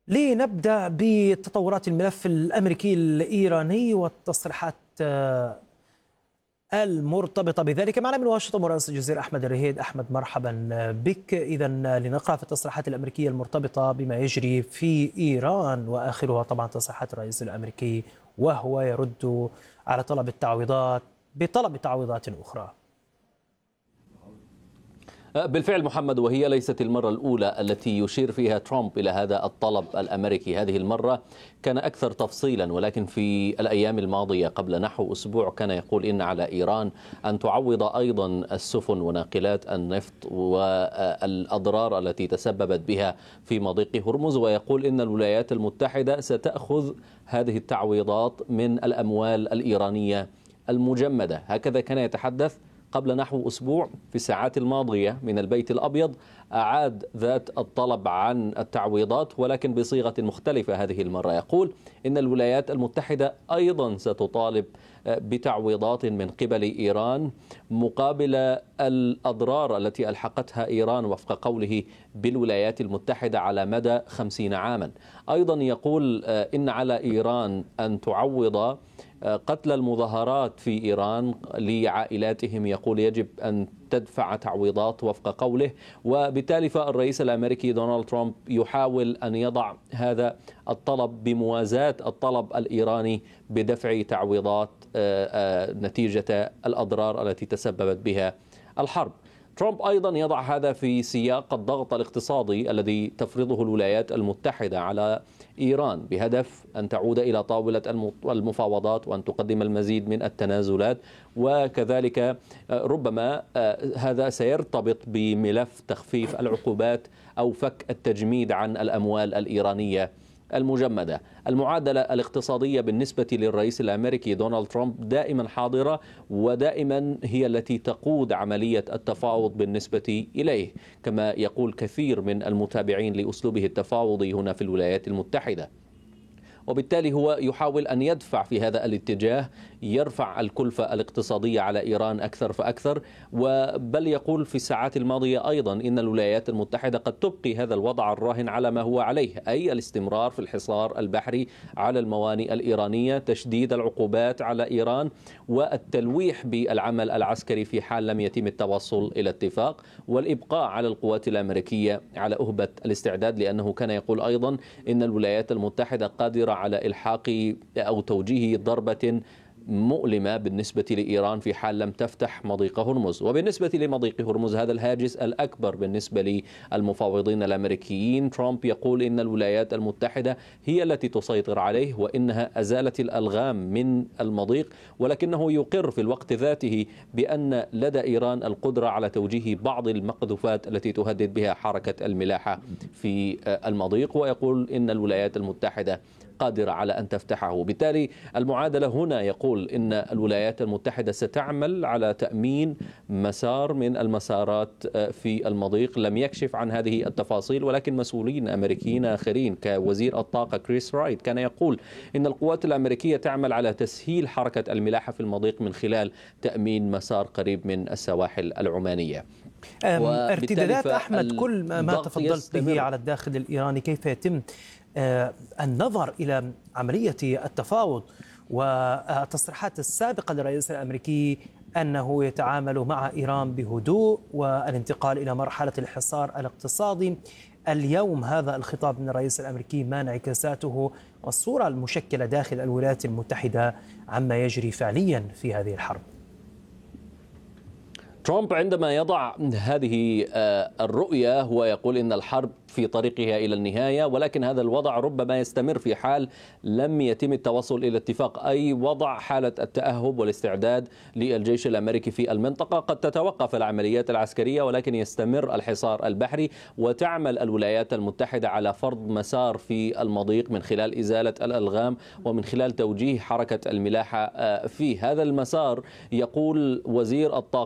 لنبدأ بتطورات الملف الأمريكي الإيراني والتصريحات المرتبطة بذلك. معنا من واشنطن مراسل الجزيرة أحمد الرهيد. أحمد، مرحبا بك. إذا لنقرأ في التصريحات الأمريكية المرتبطة بما يجري في إيران، وآخرها طبعا تصريحات الرئيس الأمريكي وهو يرد على بطلب تعويضات أخرى. بالفعل محمد، وهي ليست المرة الأولى التي يشير فيها ترامب إلى هذا الطلب الأمريكي. هذه المرة كان أكثر تفصيلا، ولكن في الأيام الماضية قبل نحو أسبوع كان يقول إن على إيران أن تعوض أيضا السفن وناقلات النفط والأضرار التي تسببت بها في مضيق هرمز، ويقول إن الولايات المتحدة ستأخذ هذه التعويضات من الأموال الإيرانية المجمدة. هكذا كان يتحدث قبل نحو أسبوع. في الساعات الماضية من البيت الأبيض أعاد ذات الطلب عن التعويضات، ولكن بصيغة مختلفة هذه المرة. يقول إن الولايات المتحدة أيضا ستطالب بتعويضات من قبل إيران مقابل الأضرار التي ألحقتها إيران وفق قوله بالولايات المتحدة على مدى 50 عاما. أيضا يقول إن على إيران أن تعوض قتل المظاهرات في إيران لعائلاتهم. يقول يجب أن تدفع تعويضات وفق قوله، وبالتالي فالرئيس الأمريكي دونالد ترامب يحاول أن يضع هذا الطلب بموازاة الطلب الإيراني بدفع تعويضات نتيجة الأضرار التي تسببت بها الحرب. ترامب أيضا يضع هذا في سياق الضغط الاقتصادي الذي تفرضه الولايات المتحدة على إيران بهدف أن تعود إلى طاولة المفاوضات وأن تقدم المزيد من التنازلات، وكذلك ربما هذا سيرتبط بملف تخفيف العقوبات أو فك التجميد عن الأموال الإيرانية المجمدة. المعادلة الاقتصادية بالنسبة للرئيس الأمريكي دونالد ترامب دائما حاضرة، ودائما هي التي تقود عملية التفاوض بالنسبة إليه، كما يقول كثير من المتابعين لأسلوبه التفاوضي هنا في الولايات المتحدة. وبالتالي هو يحاول أن يدفع في هذا الاتجاه، يرفع الكلفة الاقتصادية على إيران أكثر فأكثر. بل يقول في الساعات الماضية أيضا إن الولايات المتحدة قد تبقي هذا الوضع الراهن على ما هو عليه، أي الاستمرار في الحصار البحري على الموانئ الإيرانية، تشديد العقوبات على إيران، والتلويح بالعمل العسكري في حال لم يتم التوصل إلى اتفاق، والإبقاء على القوات الأمريكية على أهبة الاستعداد، لأنه كان يقول أيضا إن الولايات المتحدة قادرة على إلحاق أو توجيه ضربة مؤلمة بالنسبة لإيران في حال لم تفتح مضيق هرمز. وبالنسبة لمضيق هرمز، هذا الهاجس الأكبر بالنسبة للمفاوضين الأمريكيين. ترامب يقول إن الولايات المتحدة هي التي تسيطر عليه، وإنها أزالت الألغام من المضيق، ولكنه يقر في الوقت ذاته بأن لدى إيران القدرة على توجيه بعض المقذوفات التي تهدد بها حركة الملاحة في المضيق، ويقول إن الولايات المتحدة قادرة على أن تفتحه. بالتالي المعادلة هنا يقول إن الولايات المتحدة ستعمل على تأمين مسار من المسارات في المضيق. لم يكشف عن هذه التفاصيل، ولكن مسؤولين أمريكيين آخرين كوزير الطاقة كريس رايت كان يقول إن القوات الأمريكية تعمل على تسهيل حركة الملاحة في المضيق من خلال تأمين مسار قريب من السواحل العمانية. ارتدادات أحمد كل ما تفضلت به على الداخل الإيراني، كيف يتم النظر إلى عملية التفاوض والتصريحات السابقة للرئيس الأمريكي أنه يتعامل مع إيران بهدوء والانتقال إلى مرحلة الحصار الاقتصادي. اليوم هذا الخطاب من الرئيس الأمريكي ما انعكاساته والصورة المشكلة داخل الولايات المتحدة عما يجري فعليا في هذه الحرب؟ ترامب عندما يضع هذه الرؤية هو يقول إن الحرب في طريقها إلى النهاية، ولكن هذا الوضع ربما يستمر في حال لم يتم التوصل إلى اتفاق، أي وضع حالة التأهب والاستعداد للجيش الأمريكي في المنطقة. قد تتوقف العمليات العسكرية، ولكن يستمر الحصار البحري، وتعمل الولايات المتحدة على فرض مسار في المضيق من خلال إزالة الألغام ومن خلال توجيه حركة الملاحة فيه. هذا المسار يقول وزير الطاقة إن الولايات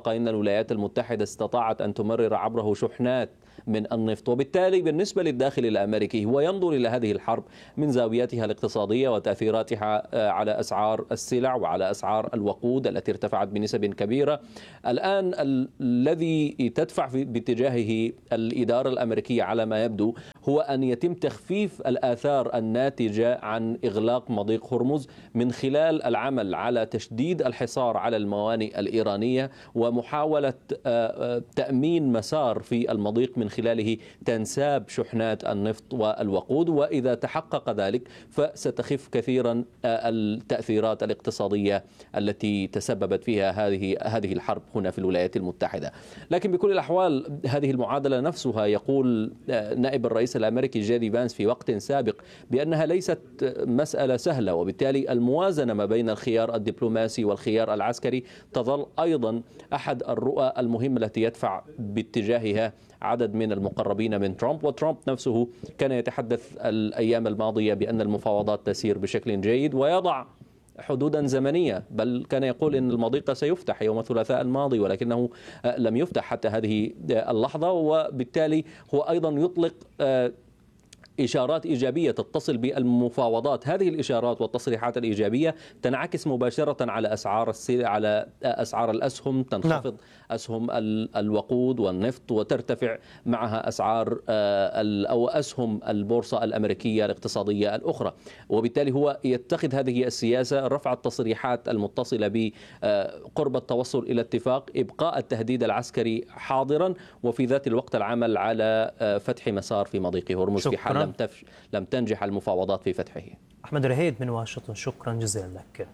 الولايات المتحدة استطاعت أن تمرر عبره شحنات من النفط، وبالتالي بالنسبة للداخل الأمريكي هو ينظر إلى هذه الحرب من زاويتها الاقتصادية وتأثيراتها على أسعار السلع وعلى أسعار الوقود التي ارتفعت بنسب كبيرة. الآن الذي تدفع باتجاهه الإدارة الأمريكية على ما يبدو هو أن يتم تخفيف الآثار الناتجة عن إغلاق مضيق هرمز من خلال العمل على تشديد الحصار على الموانئ الإيرانية ومحاولة تأمين مسار في المضيق من خلاله تنساب شحنات النفط والوقود، وإذا تحقق ذلك فستخف كثيرا التأثيرات الاقتصادية التي تسببت فيها هذه الحرب هنا في الولايات المتحدة. لكن بكل الأحوال هذه المعادلة نفسها يقول نائب الرئيس الأمريكي جيدي فانس في وقت سابق بأنها ليست مسألة سهلة، وبالتالي الموازنة ما بين الخيار الدبلوماسي والخيار العسكري تظل أيضا أحد الرؤى المهمة التي يدفع باتجاهها عدد من المقربين من ترامب. وترامب نفسه كان يتحدث الأيام الماضية بأن المفاوضات تسير بشكل جيد ويضع حدودا زمنية، بل كان يقول إن المضيق سيفتح يوم الثلاثاء الماضي ولكنه لم يفتح حتى هذه اللحظة. وبالتالي هو أيضا يطلق إشارات إيجابية تتصل بالمفاوضات. هذه الإشارات والتصريحات الإيجابية تنعكس مباشرة على على أسعار الأسهم، تنخفض أسهم الوقود والنفط وترتفع معها أسعار أو أسهم البورصة الأمريكية الاقتصادية الأخرى. وبالتالي هو يتخذ هذه السياسة، رفع التصريحات المتصلة بقرب التوصل إلى اتفاق، إبقاء التهديد العسكري حاضرا، وفي ذات الوقت العمل على فتح مسار في مضيق هرمز في حال لم تنجح المفاوضات في فتحه. أحمد رهيد من واشنطن، شكرا جزيلا لك.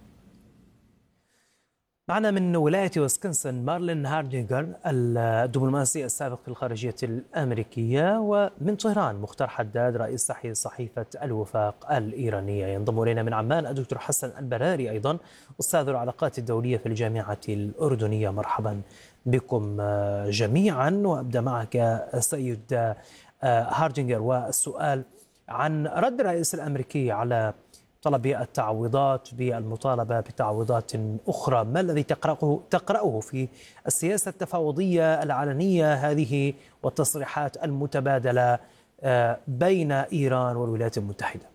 معنا من ولاية ويسكنسن مارلين هاردينغر الدبلوماسي السابق في الخارجية الأمريكية، ومن طهران مختار حداد رئيس تحرير صحيفة الوفاق الإيرانية. ينضم إلينا من عمان الدكتور حسن البراري أيضا أستاذ العلاقات الدولية في الجامعة الأردنية. مرحبا بكم جميعا، وأبدأ معك سيد هاردينغر والسؤال عن رد الرئيس الأمريكي على طلب التعويضات بالمطالبة بتعويضات أخرى. ما الذي تقرأه في السياسة التفاوضية العلنية هذه والتصريحات المتبادلة بين إيران والولايات المتحدة؟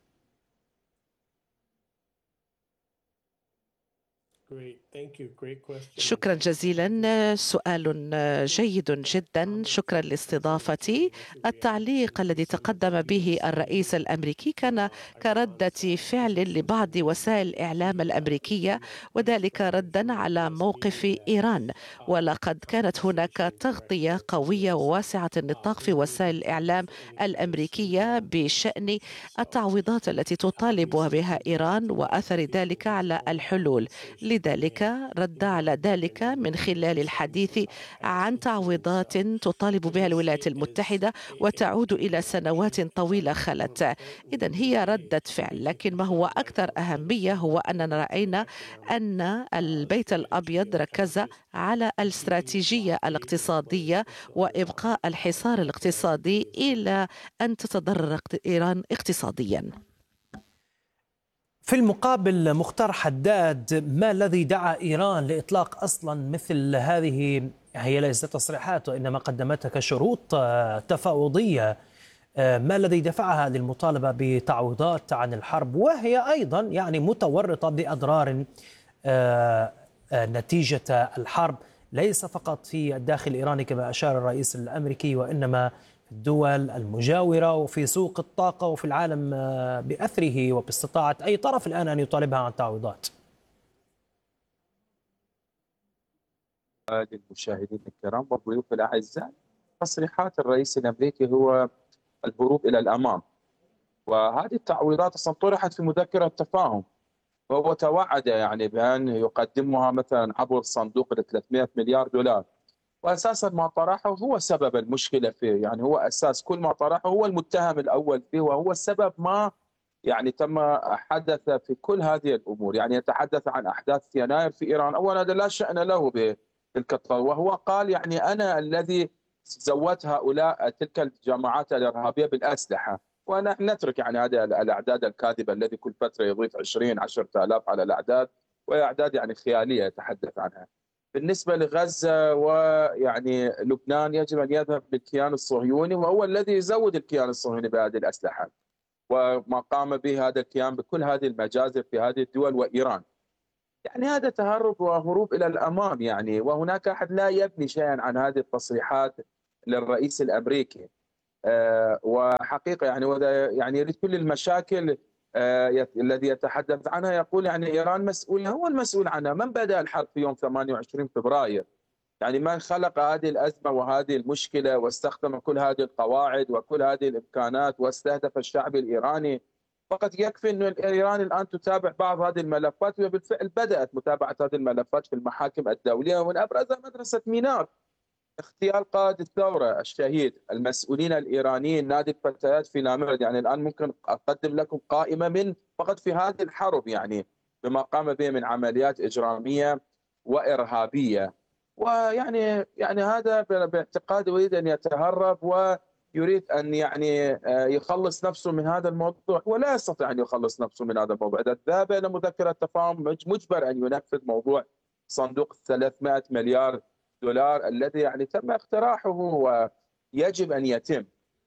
شكرا جزيلا، سؤال جيد جدا، شكرا لاستضافتي. التعليق الذي تقدم به الرئيس الأمريكي كان كردة فعل لبعض وسائل الإعلام الأمريكية، وذلك ردا على موقف إيران. ولقد كانت هناك تغطية قوية وواسعة النطاق في وسائل الإعلام الأمريكية بشأن التعويضات التي تطالب بها إيران وأثر ذلك على الحلول. لذلك رد على ذلك من خلال الحديث عن تعويضات تطالب بها الولايات المتحدة وتعود إلى سنوات طويلة خلت. إذن هي ردة فعل، لكن ما هو أكثر أهمية هو أننا رأينا أن البيت الأبيض ركز على الاستراتيجية الاقتصادية وإبقاء الحصار الاقتصادي إلى أن تتضرر إيران اقتصاديا. في المقابل مختار حداد، ما الذي دعا إيران لإطلاق أصلا مثل هذه، هي ليست تصريحات وإنما قدمتها كشروط تفاوضية، ما الذي دفعها للمطالبة بتعويضات عن الحرب، وهي أيضا يعني متورطة بأضرار نتيجة الحرب ليس فقط في الداخل الإيراني كما أشار الرئيس الأمريكي، وإنما الدول المجاورة وفي سوق الطاقة وفي العالم بأثره، وباستطاعة أي طرف الآن أن يطالبها عن تعويضات؟ للمشاهدين الكرام والضيوف الأعزاء، تصريحات الرئيس الأمريكي هو الهروب إلى الأمام، وهذه التعويضات أصلا طرحت في مذكرة تفاهم، وهو توعد يعني بأن يقدمها مثلا عبر صندوق ل 300 مليار دولار، وأساسا ما طرحه هو سبب المشكلة فيه، يعني هو أساس كل ما طرحه، هو المتهم الأول فيه، وهو السبب ما يعني حدث في كل هذه الأمور. يعني يتحدث عن أحداث يناير في إيران، أولا هذا لا شأن له بتلك الطرح، وهو قال يعني أنا الذي زودت تلك الجماعات الإرهابية بالأسلحة، ونحن نترك يعني هذه الأعداد الكاذبة الذي كل فترة يضيف 20 10,000 على الأعداد، وهي أعداد يعني خيالية يتحدث عنها. بالنسبة لغزة ويعني لبنان يجب أن يذهب للكيان الصهيوني، وهو الذي يزود الكيان الصهيوني بهذه الأسلحة، وما قام به هذا الكيان بكل هذه المجازر في هذه الدول وإيران. يعني هذا تهرب وهروب إلى الأمام يعني، وهناك أحد لا يبني شيئا عن هذه التصريحات للرئيس الأمريكي. وحقيقة يعني وهذا يعني يريد كل المشاكل الذي يتحدث عنها، يقول يعني إيران مسؤولة، هو المسؤول عنها. من بدأ الحرب في يوم 28 فبراير؟ يعني من خلق هذه الأزمة وهذه المشكلة واستخدم كل هذه القواعد وكل هذه الإمكانات واستهدف الشعب الإيراني؟ فقط يكفي أن إيران الآن تتابع بعض هذه الملفات، وبالفعل بدأت متابعة هذه الملفات في المحاكم الدولية، ومن أبرزها مدرسة مينار، اغتيال قائد الثورة الشهيد، المسؤولين الإيرانيين، نادي الفتيات في نامرد. يعني الآن ممكن أقدم لكم قائمة من فقط في هذه الحرب يعني بما قام به من عمليات إجرامية وإرهابية. ويعني هذا باعتقادي يريد أن يتهرب ويريد أن يعني يخلص نفسه من هذا الموضوع، ولا يستطيع أن يخلص نفسه من هذا الموضوع. إذا ذهب إلى مذكرة تفاهم مجبر أن ينفذ موضوع صندوق 300 مليار دولار الذي يعني تم اقتراحه ويجب أن يتم.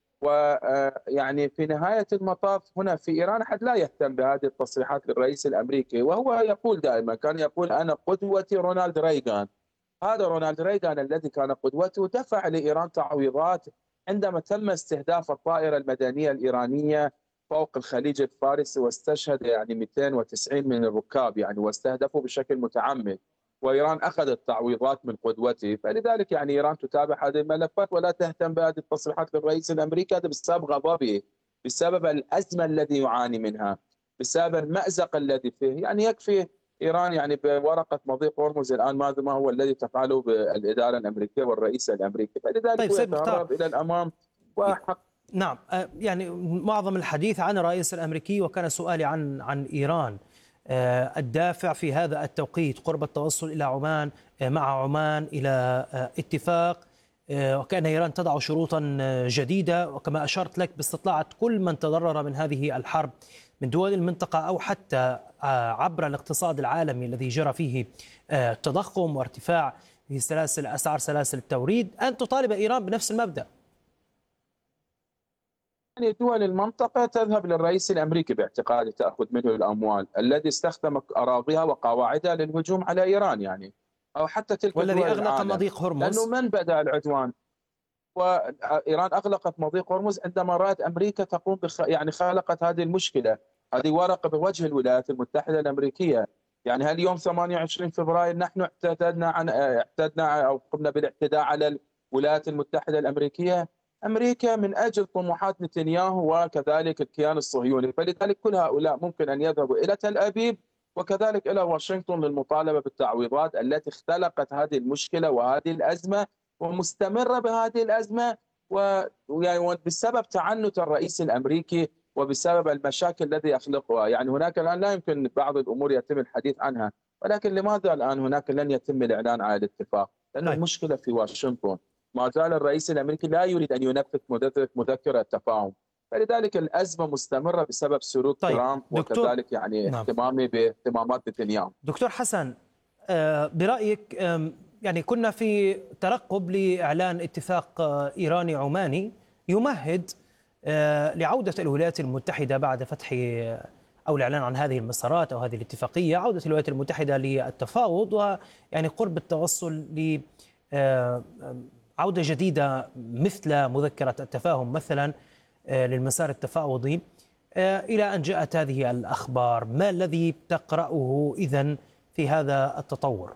ويعني في نهاية المطاف هنا في إيران أحد لا يهتم بهذه التصريحات للرئيس الأمريكي، وهو يقول دائما، كان يقول أنا قدوتي رونالد ريغان. هذا رونالد ريغان الذي كان قدوته دفع لإيران تعويضات عندما تم استهداف الطائرة المدنية الإيرانية فوق الخليج الفارسي، واستشهد يعني 290 من الركاب يعني، واستهدفوا بشكل متعمد، وإيران أخذت تعويضات من قدوته. فلذلك يعني إيران تتابع هذه الملفات ولا تهتم بهذه التصريحات للرئيس الأمريكي. هذا بسبب غضبه، بسبب الأزمة الذي يعاني منها، بسبب المأزق الذي فيه. يعني يكفي إيران يعني بورقة مضيق هرمز الآن ما هو الذي تفعله بالإدارة الأمريكية والرئيس الأمريكي. فلذلك طيب هو سيد مختار، يتهرب إلى الأمام نعم، يعني معظم الحديث عن الرئيس الأمريكي، وكان سؤالي عن إيران. الدافع في هذا التوقيت قرب التوصل إلى عمان، مع عمان إلى اتفاق، وكأن إيران تضع شروطا جديدة، وكما أشرت لك باستطلاع كل من تضرر من هذه الحرب من دول المنطقة أو حتى عبر الاقتصاد العالمي الذي جرى فيه تضخم وارتفاع في أسعار سلاسل التوريد، أن تطالب إيران بنفس المبدأ. يعني دول المنطقة تذهب للرئيس الأمريكي باعتقادي تأخذ منه الأموال، الذي استخدم أراضيها وقواعدها للهجوم على إيران يعني، أو حتى تلك والذي أغلق مضيق هرمز. لأنه من بدأ العدوان؟ وإيران أغلقت مضيق هرمز عندما رأت أمريكا تقوم يعني خلقت هذه المشكلة. هذه ورقة بوجه الولايات المتحدة الأمريكية. يعني هل يوم 28 فبراير نحن اعتدنا أو قمنا بالاعتداء على الولايات المتحدة الأمريكية؟ أمريكا من أجل طموحات نتنياهو وكذلك الكيان الصهيوني. فلذلك كل هؤلاء ممكن أن يذهبوا إلى تل أبيب وكذلك إلى واشنطن للمطالبة بالتعويضات التي اختلقت هذه المشكلة وهذه الأزمة، ومستمرة بهذه الأزمة، وبسبب تعنت الرئيس الأمريكي وبسبب المشاكل الذي يخلقها. يعني هناك الآن لا يمكن بعض الأمور يتم الحديث عنها، ولكن لماذا الآن هناك لن يتم الإعلان على الاتفاق؟ لأن المشكلة في واشنطن. ما زال الرئيس الأمريكي لا يريد أن ينفذ مذكرة التفاهم، فلذلك الأزمة مستمرة بسبب سلوك ترامب وكذلك يعني اهتمامه باهتمامات نتنياهو. دكتور حسن، برأيك يعني كنا في ترقب لإعلان اتفاق إيراني عماني يمهد لعودة الولايات المتحدة بعد فتح أو الإعلان عن هذه المسارات أو هذه الاتفاقية، عودة الولايات المتحدة للتفاوض، ويعني قرب التوصل ل عودة جديدة مثل مذكرة التفاهم مثلا للمسار التفاوضي، إلى أن جاءت هذه الأخبار. ما الذي تقرأه إذن في هذا التطور؟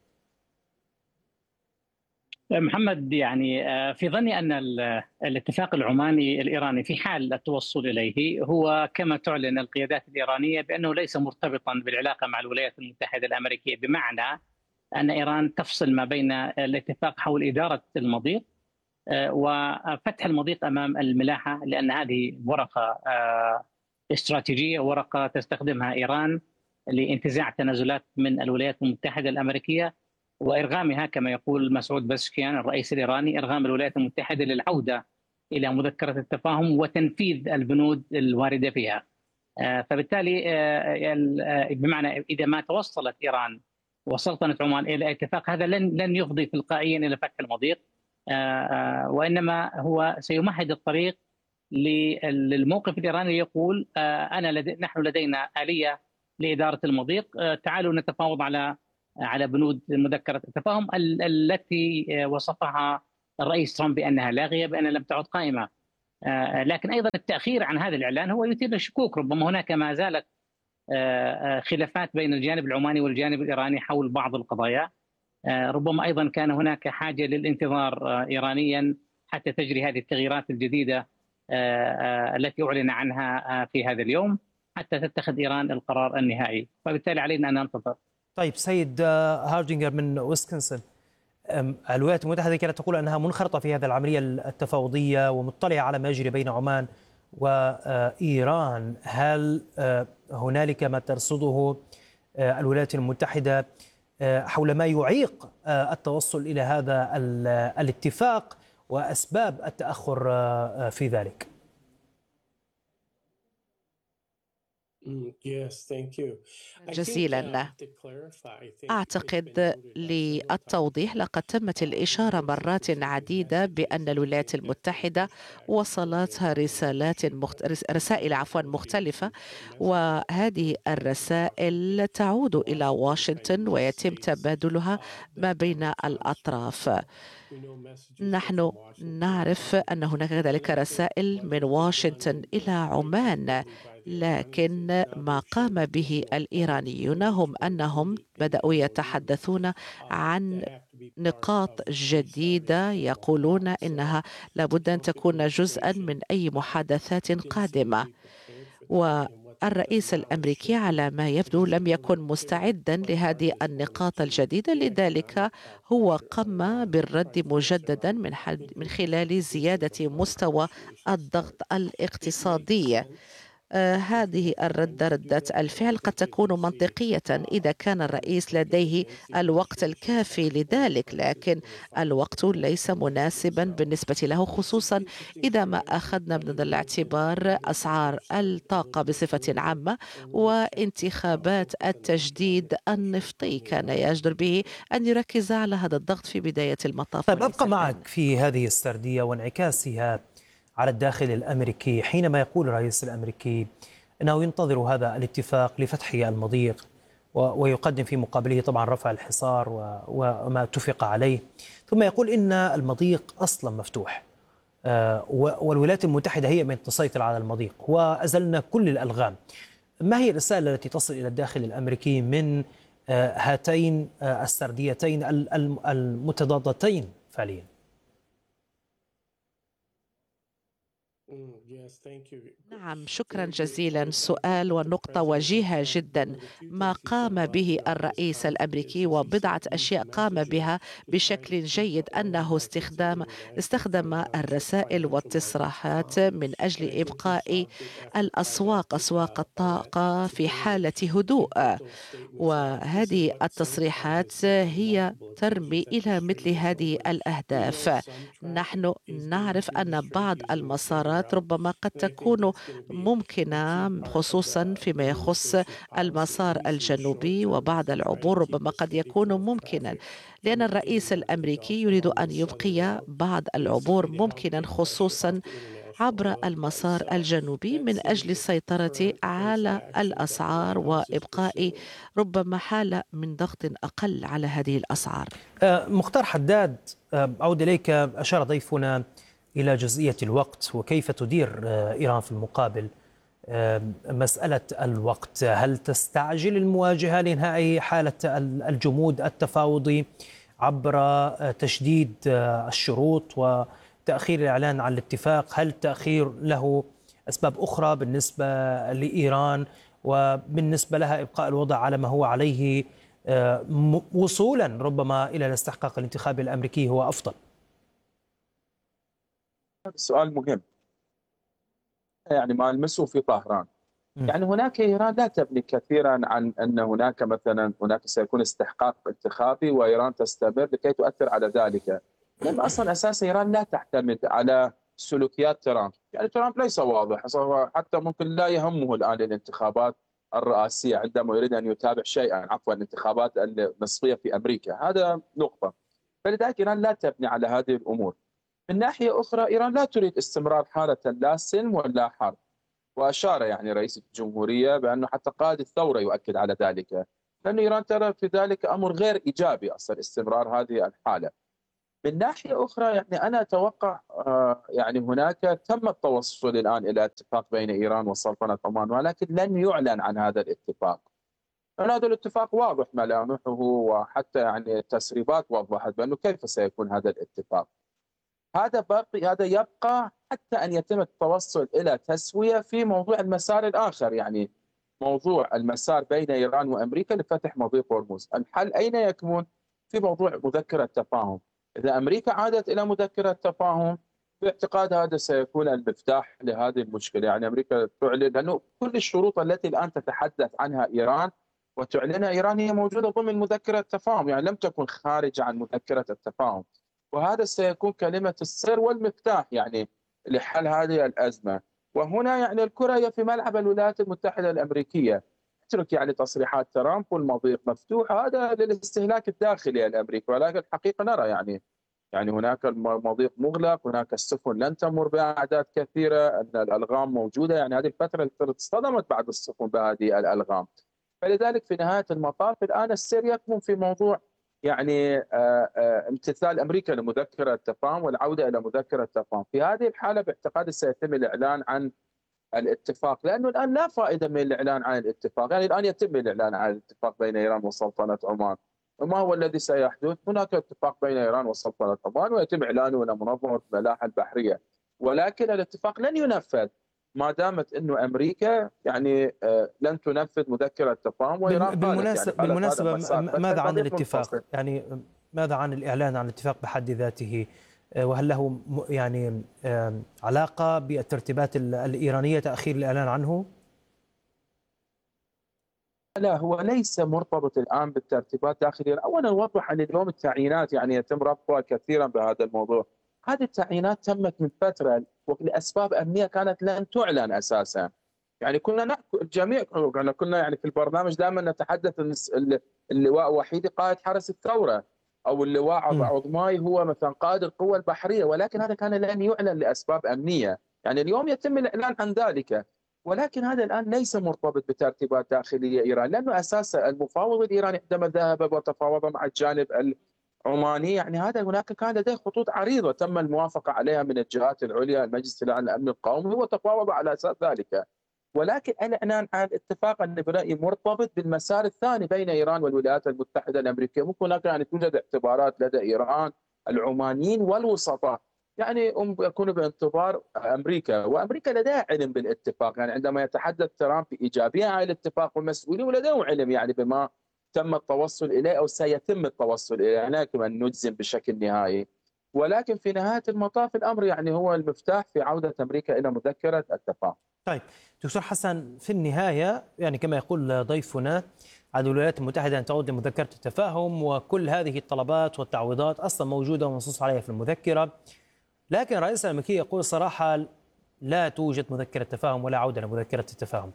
محمد، يعني في ظني أن الاتفاق العماني الإيراني في حال التوصل إليه هو كما تعلن القيادات الإيرانية بأنه ليس مرتبطا بالعلاقة مع الولايات المتحدة الأمريكية، بمعنى أن إيران تفصل ما بين الاتفاق حول إدارة المضيق وفتح المضيق أمام الملاحة، لأن هذه ورقة استراتيجية، ورقة تستخدمها إيران لانتزاع تنازلات من الولايات المتحدة الأمريكية وإرغامها، كما يقول مسعود بزشكيان الرئيس الإيراني، إرغام الولايات المتحدة للعودة إلى مذكرة التفاهم وتنفيذ البنود الواردة فيها. فبالتالي بمعنى إذا ما توصلت إيران وسلطنة عمان إلى اتفاق، هذا لن يفضي تلقائيا إلى فتح المضيق، وإنما هو سيمهد الطريق للموقف الإيراني يقول نحن لدينا آلية لإدارة المضيق، تعالوا نتفاوض على بنود مذكرة التفاهم التي وصفها الرئيس ترامب بأنها لاغية، بأنها لم تعد قائمة. لكن أيضا التأخير عن هذا الإعلان هو يثير الشكوك، ربما هناك ما زالت خلافات بين الجانب العماني والجانب الإيراني حول بعض القضايا، ربما أيضا كان هناك حاجة للانتظار إيرانيا حتى تجري هذه التغييرات الجديدة التي أعلن عنها في هذا اليوم حتى تتخذ إيران القرار النهائي، فبالتالي علينا أن ننتظر. طيب سيد هاردينجر من ويسكنسن، الولايات المتحدة كانت تقول أنها منخرطة في هذه العملية التفاوضية ومطلعة على ما يجري بين عمان وإيران، هل هنالك ما ترصده الولايات المتحدة حول ما يعيق التوصل إلى هذا الاتفاق وأسباب التأخر في ذلك؟ جزيلا. أعتقد للتوضيح لقد تمت الإشارة مرات عديدة بأن الولايات المتحدة وصلتها رسائل مختلفة، وهذه الرسائل تعود إلى واشنطن ويتم تبادلها ما بين الأطراف. نحن نعرف أن هناك كذلك رسائل من واشنطن إلى عمان، لكن ما قام به الإيرانيون هم أنهم بدأوا يتحدثون عن نقاط جديدة، يقولون إنها لابد أن تكون جزءا من أي محادثات قادمة. والرئيس الأمريكي على ما يبدو لم يكن مستعدا لهذه النقاط الجديدة، لذلك هو قام بالرد مجددا من خلال زيادة مستوى الضغط الاقتصادي. هذه ردة الفعل قد تكون منطقية إذا كان الرئيس لديه الوقت الكافي لذلك، لكن الوقت ليس مناسبا بالنسبة له، خصوصا إذا ما أخذنا من الاعتبار أسعار الطاقة بصفة عامة وانتخابات التجديد النفطي. كان يجدر به أن يركز على هذا الضغط في بداية المطاف. طيب أبقى معك في هذه السردية وانعكاسها على الداخل الأمريكي، حينما يقول الرئيس الأمريكي أنه ينتظر هذا الاتفاق لفتح المضيق ويقدم في مقابله طبعا رفع الحصار وما اتفق عليه، ثم يقول إن المضيق أصلا مفتوح والولايات المتحدة هي من تسيطر على المضيق وأزلنا كل الألغام. ما هي الرسالة التي تصل إلى الداخل الأمريكي من هاتين السرديتين المتضادتين فعليا؟ نعم، شكرا جزيلا. سؤال ونقطة وجيهة جدا. ما قام به الرئيس الأمريكي وبضعة أشياء قام بها بشكل جيد، أنه استخدم الرسائل والتصريحات من أجل إبقاء أسواق الطاقة في حالة هدوء، وهذه التصريحات هي ترمي إلى مثل هذه الأهداف. نحن نعرف أن بعض المسارات ربما قد تكون ممكنة، خصوصا فيما يخص المسار الجنوبي، وبعض العبور ربما قد يكون ممكنا، لأن الرئيس الأمريكي يريد أن يبقي بعض العبور ممكنا، خصوصا عبر المسار الجنوبي، من أجل السيطرة على الأسعار وإبقاء ربما حالة من ضغط أقل على هذه الأسعار. مختار حداد، أعود إليك. أشار ضيفنا إلى جزئية الوقت وكيف تدير إيران في المقابل مسألة الوقت. هل تستعجل المواجهة لإنهاء حالة الجمود التفاوضي عبر تشديد الشروط وتأخير الإعلان عن الاتفاق؟ هل التأخير له أسباب أخرى بالنسبة لإيران وبالنسبة لها إبقاء الوضع على ما هو عليه وصولا ربما إلى الاستحقاق الانتخابي الأمريكي هو أفضل؟ سؤال مهم، يعني ما نلمسه في طهران. يعني هناك إيران لا تبني كثيرا عن أن هناك سيكون استحقاق انتخابي وإيران تستمر لكي تؤثر على ذلك، لأن أصلا أساس إيران لا تعتمد على سلوكيات ترامب. يعني ترامب ليس واضح، حتى ممكن لا يهمه الآن الانتخابات الرئاسية عندما يريد أن يتابع شيئا، عفوا الانتخابات النصفية في أمريكا. هذا نقطة. فلذلك إيران لا تبني على هذه الأمور. من ناحية أخرى إيران لا تريد استمرار حالة لا سلم ولا حرب، وأشار يعني رئيس الجمهورية بأنه حتى قائد الثورة يؤكد على ذلك، لأن إيران ترى في ذلك أمر غير إيجابي أصلا استمرار هذه الحالة. من ناحية أخرى يعني أنا أتوقع يعني هناك تم التوصل الآن إلى اتفاق بين إيران وسلطنة عمان، ولكن لن يعلن عن هذا الاتفاق. هذا الاتفاق واضح ملامحه، وحتى يعني التسريبات وضحت بأنه كيف سيكون هذا الاتفاق. هذا يبقى حتى أن يتم التوصل إلى تسوية في موضوع المسار الآخر، يعني موضوع المسار بين إيران وأمريكا لفتح مضيق هرمز. الحل أين يكمن؟ في موضوع مذكرة تفاهم. إذا أمريكا عادت إلى مذكرة تفاهم، باعتقاد هذا سيكون المفتاح لهذه المشكلة. يعني أمريكا تعلن، لأنه كل الشروط التي الآن تتحدث عنها إيران وتعلنها إيران هي موجودة ضمن مذكرة التفاهم، يعني لم تكن خارجة عن مذكرة التفاهم. وهذا سيكون كلمة السر والمفتاح يعني لحل هذه الأزمة. وهنا يعني الكرة هي في ملعب الولايات المتحدة الأمريكية. اترك يعني تصريحات ترامب والمضيق مفتوح، هذا للاستهلاك الداخلي الأمريكي، ولكن الحقيقة نرى يعني هناك المضيق مغلق، هناك السفن لن تمر بأعداد كثيرة، أن الألغام موجودة. يعني هذه الفترة التي اصطدمت بعض السفن بهذه الألغام. فلذلك في نهاية المطاف الآن السير يكمن في موضوع يعني امتثال أمريكا لمذكرة التفاهم والعودة إلى مذكرة التفاهم. في هذه الحالة باعتقادي سيتم الإعلان عن الاتفاق، لأنه الآن لا فائدة من الإعلان عن الاتفاق. يعني الآن يتم الإعلان عن الاتفاق بين إيران وسلطنة عمان، وما هو الذي سيحدث؟ هناك اتفاق بين إيران وسلطنة عمان ويتم إعلانه إلى منظمة الملاحة البحرية، ولكن الاتفاق لن ينفذ ما دامت أنه أمريكا يعني لن تنفذ مذكرة التفاهم وإيران بالمناسبة ماذا عن الاتفاق؟ يعني ماذا عن الإعلان عن الاتفاق بحد ذاته؟ وهل له يعني علاقة بالترتيبات الإيرانية تأخير الإعلان عنه؟ لا، هو ليس مرتبط الآن بالترتيبات داخليا. أولا وضح أن اليوم التعيينات يعني يتم ربطها كثيرا بهذا الموضوع. هذه التعيينات تمت من فترة ولأسباب أمنية كانت لن تعلن أساسا. يعني كنا الجميع كنا يعني في البرنامج دائما نتحدث أن اللواء وحيدي قائد حرس الثورة، أو اللواء عظماي هو مثلا قائد القوى البحرية، ولكن هذا كان لن يعلن لأسباب أمنية. يعني اليوم يتم الإعلان عن ذلك، ولكن هذا الآن ليس مرتبط بترتيبات داخلية إيران، لأنه أساسا المفاوض الإيراني عندما ذهب وتفاوض مع الجانب العماني يعني هذا هناك كان لديه خطوط عريضة تم الموافقة عليها من الجهات العليا، المجلس الأعلى للأمن القومي، هو تفاوض على أساس ذلك. ولكن الإعلان عن الاتفاق أن برأيي مرتبط بالمسار الثاني بين إيران والولايات المتحدة الأمريكية. ممكن هناك يعني توجد اعتبارات لدى إيران، العمانيين والوسطاء يعني يكونوا بانتظار أمريكا، وأمريكا لديها علم بالاتفاق. يعني عندما يتحدث ترامب إيجابيا عن الاتفاق والمسؤولين ولديهم علم يعني بما تم التوصل إليه أو سيتم التوصل إليه، يعني لا يمكن أن نجزم بشكل نهائي. ولكن في نهاية المطاف الأمر يعني هو المفتاح في عودة أمريكا إلى مذكرة التفاهم. طيب دكتور حسن، في النهاية يعني كما يقول ضيفنا على الولايات المتحدة أن تعود لمذكرة التفاهم، وكل هذه الطلبات والتعويضات أصلا موجودة ومنصوص عليها في المذكرة، لكن الرئيس الأمريكي يقول صراحة لا توجد مذكرة تفاهم ولا عودة لمذكرة التفاهم.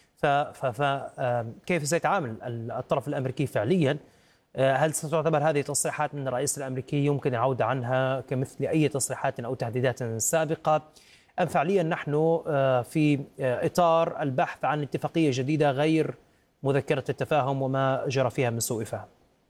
فكيف سيتعامل الطرف الأمريكي فعليا؟ هل ستعتبر هذه تصريحات من الرئيس الأمريكي يمكن العودة عنها كمثل أي تصريحات أو تهديدات سابقة، أم فعليا نحن في إطار البحث عن اتفاقية جديدة غير مذكرة التفاهم وما جرى فيها من سوء فهم؟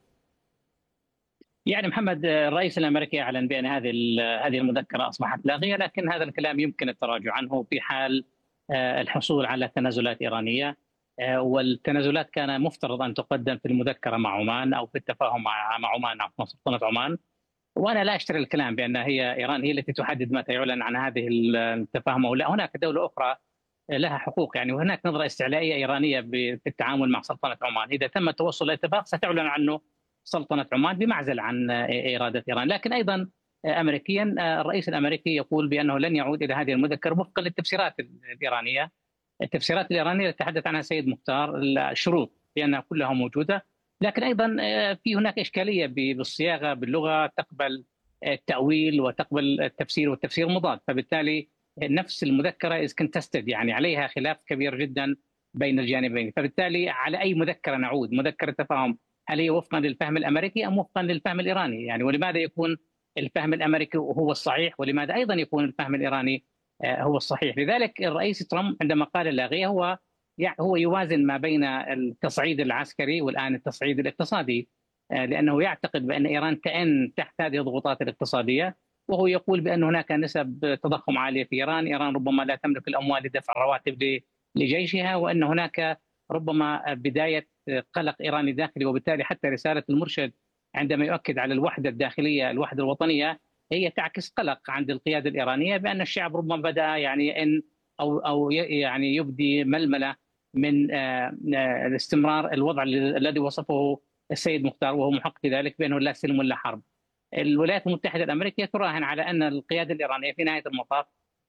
يعني محمد، الرئيس الامريكي اعلن بان هذه المذكره اصبحت لاغيه، لكن هذا الكلام يمكن التراجع عنه في حال الحصول على تنازلات ايرانيه، والتنازلات كان مفترض ان تقدم في المذكره مع عمان او في التفاهم مع عمان مع سلطنه عمان. وانا لا اشتري الكلام بان ايران هي التي تحدد متى يعلن عن هذه التفاهم او لا. هناك دوله اخرى لها حقوق، يعني وهناك نظره استعلائيه ايرانيه بالتعامل مع سلطنه عمان. اذا تم التوصل لاتفاق ستعلن عنه سلطنة عمان بمعزل عن إرادة إيران. لكن أيضا أمريكيا الرئيس الأمريكي يقول بأنه لن يعود إلى هذه المذكرة وفقا للتفسيرات الإيرانية. التفسيرات الإيرانية تحدث عنها السيد مختار الشروط بأنها كلها موجودة، لكن أيضا في هناك إشكالية بالصياغة باللغة تقبل التأويل وتقبل التفسير والتفسير مضاد، فبالتالي نفس المذكرة إذ كنت تستد يعني عليها خلاف كبير جدا بين الجانبين. فبالتالي على أي مذكرة نعود؟ مذكرة تفاهم هل هي وفقا للفهم الأمريكي أم وفقا للفهم الإيراني؟ يعني ولماذا يكون الفهم الأمريكي هو الصحيح ولماذا أيضا يكون الفهم الإيراني هو الصحيح؟ لذلك الرئيس ترامب عندما قال اللاغية هو يوازن ما بين التصعيد العسكري والآن التصعيد الاقتصادي، لأنه يعتقد بأن إيران تأن تحت هذه الضغوطات الاقتصادية، وهو يقول بأن هناك نسب تضخم عالية في إيران ربما لا تملك الأموال لدفع الرواتب لجيشها، وأن هناك ربما بداية قلق إيراني داخلي. وبالتالي حتى رسالة المرشد عندما يؤكد على الوحدة الداخلية الوحدة الوطنية هي تعكس قلق عند القيادة الإيرانية بأن الشعب ربما بدأ يعني أن أو يعني يبدي ململة من الاستمرار الوضع الذي وصفه السيد مختار، وهو محق في ذلك بأنه لا سلم ولا حرب. الولايات المتحدة الأمريكية تراهن على أن القيادة الإيرانية في نهاية المطاف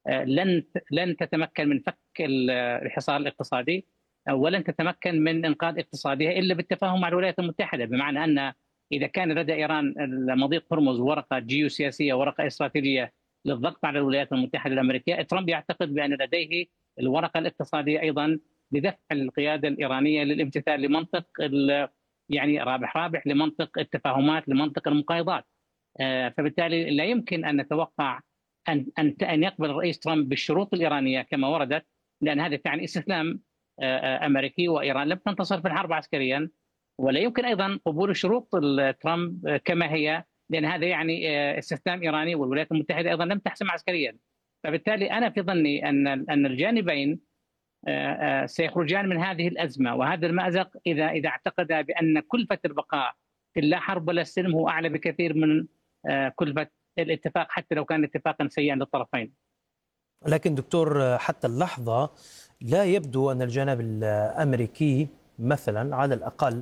لن تتمكن من فك الحصار الاقتصادي ولن تتمكن من إنقاذ اقتصادها إلا بالتفاهم مع الولايات المتحدة، بمعنى أن إذا كان لدى إيران مضيق هرمز ورقة جيوسياسية ورقة استراتيجية للضغط على الولايات المتحدة الأمريكية، ترامب يعتقد بأن لديه الورقة الاقتصادية أيضا لدفع القيادة الإيرانية للامتثال لمنطق يعني رابح لمنطق التفاهمات لمنطق المقايضات. فبالتالي لا يمكن أن نتوقع أن يقبل الرئيس ترامب بالشروط الإيرانية كما وردت، لأن هذا تعني استسلام أمريكي، وإيران لم تنتصر في الحرب عسكريا. ولا يمكن أيضا قبول شروط ترامب كما هي، لأن هذا يعني استسلام إيراني، والولايات المتحدة أيضا لم تحسم عسكريا. فبالتالي أنا في ظني أن الجانبين سيخرجان من هذه الأزمة وهذا المأزق إذا اعتقد بأن كلفة البقاء في لا حرب ولا سلم هو أعلى بكثير من كلفة الاتفاق، حتى لو كان اتفاقا سيئا للطرفين. لكن دكتور، حتى اللحظة لا يبدو أن الجانب الأمريكي مثلا على الأقل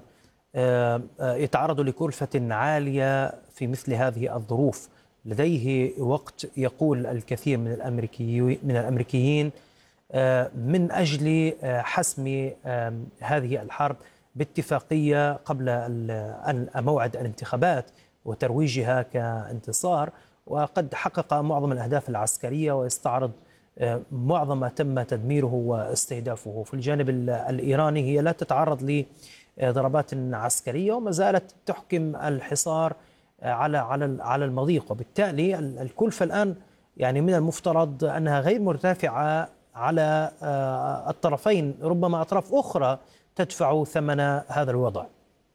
يتعرض لكلفة عالية في مثل هذه الظروف. لديه وقت يقول الكثير من الأمريكيين من أجل حسم هذه الحرب باتفاقية قبل موعد الانتخابات وترويجها كانتصار، وقد حقق معظم الأهداف العسكرية ويستعرض معظم ما تم تدميره واستهدافه. في الجانب الإيراني هي لا تتعرض لضربات عسكرية وما زالت تحكم الحصار على المضيق، وبالتالي الكلفة الآن يعني من المفترض أنها غير مرتفعة على الطرفين، ربما أطراف أخرى تدفع ثمن هذا الوضع.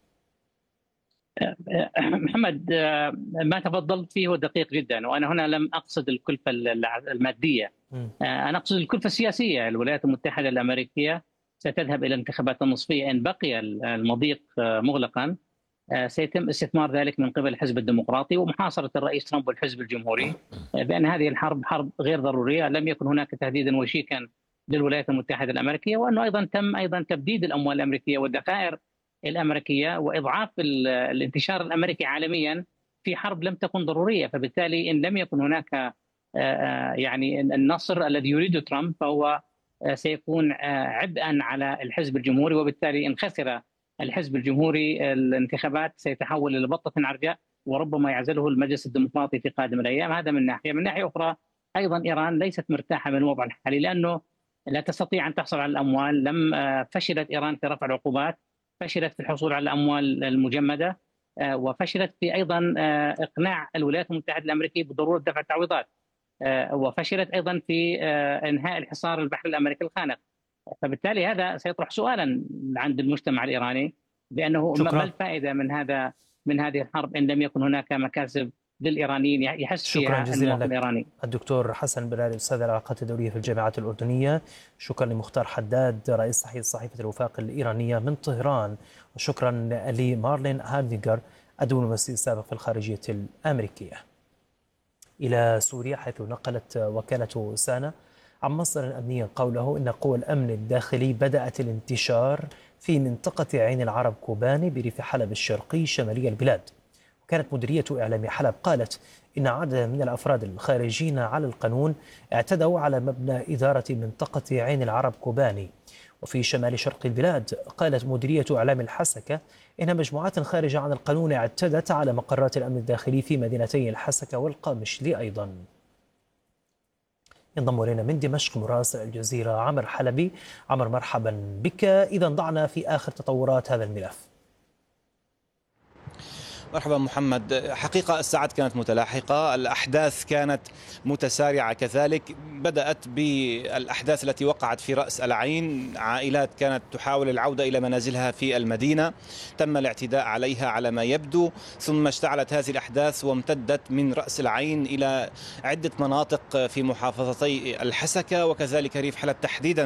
محمد، ما تفضلت فيه هو دقيق جدا، وأنا هنا لم أقصد الكلفة المادية، أنا أقصد الكلفة السياسية. الولايات المتحدة الأمريكية ستذهب إلى انتخابات النصفية إن بقي المضيق مغلقا، سيتم استثمار ذلك من قبل الحزب الديمقراطي ومحاصرة الرئيس ترامب والحزب الجمهوري بأن هذه الحرب حرب غير ضرورية، لم يكن هناك تهديدا وشيكا للولايات المتحدة الأمريكية، وأنه أيضا تم تبديد الأموال الأمريكية والذخائر الأمريكية وإضعاف الانتشار الأمريكي عالميا في حرب لم تكن ضرورية. فبالتالي إن لم يكن هناك يعني النصر الذي يريده ترامب فهو سيكون عبئا على الحزب الجمهوري، وبالتالي إن خسر الحزب الجمهوري الانتخابات سيتحول إلى بطة عرجاء وربما يعزله المجلس الديمقراطي في قادم الأيام. هذا من ناحية. من ناحية أخرى أيضا إيران ليست مرتاحة من الوضع الحالي، لأنه لا تستطيع أن تحصل على الأموال. فشلت إيران في رفع العقوبات، فشلت في الحصول على الأموال المجمدة، وفشلت في أيضا إقناع الولايات المتحدة الأمريكية بضرورة دفع التعويضات، وفشلت أيضا في إنهاء الحصار البحري الأمريكي الخانق. فبالتالي هذا سيطرح سؤالا عند المجتمع الإيراني بأنه ما الفائدة من هذه الحرب إن لم يكن هناك مكاسب للإيرانيين يحس فيها المواطن الإيراني. الدكتور حسن بلالي، أستاذ العلاقات الدولية في الجامعة الأردنية. شكرا لمختار حداد، رئيس تحرير صحيفة الوفاق الإيرانية من طهران، وشكرا لمارلين هاردينغر الدبلوماسي السابق في الخارجية الأمريكية. إلى سوريا، حيث نقلت وكالة سانا عن مصدر أمني قوله إن قوى الأمن الداخلي بدأت الانتشار في منطقة عين العرب كوباني بريف حلب الشرقي شمالي البلاد. وكانت مديرية إعلام حلب قالت إن عددا من الأفراد الخارجين على القانون اعتدوا على مبنى إدارة منطقة عين العرب كوباني. وفي شمال شرق البلاد قالت مديرية إعلام الحسكة إن مجموعات خارجة عن القانون اعتدت على مقرات الأمن الداخلي في مدينتي الحسكة والقامشلي أيضا. ينضم إلينا من دمشق مراسل الجزيرة عمر حلبي. عمر، مرحبا بك. إذا ضعنا في آخر تطورات هذا الملف. مرحبا محمد. حقيقة الساعات كانت متلاحقة، الأحداث كانت متسارعة كذلك. بدأت بالأحداث التي وقعت في رأس العين، عائلات كانت تحاول العودة إلى منازلها في المدينة، تم الاعتداء عليها على ما يبدو، ثم اشتعلت هذه الأحداث وامتدت من رأس العين إلى عدة مناطق في محافظتي الحسكة وكذلك ريف حلب تحديدا